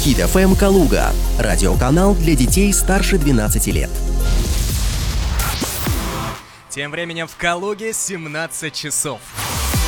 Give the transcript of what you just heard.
Хит FM Калуга. Радиоканал для детей старше 12 лет. Тем временем в Калуге 17 часов.